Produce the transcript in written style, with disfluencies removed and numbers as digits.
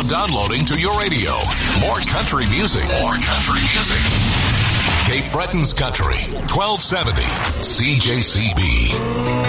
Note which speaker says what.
Speaker 1: downloading to your radio. More country music. More country music. Cape Breton's Country, 1270 CJCB.